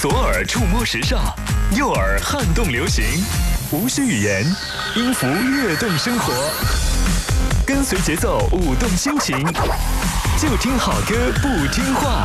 左耳触摸时尚，右耳撼动流行，无需语言，音符跃动生活，跟随节奏舞动心情，就听好歌不听话。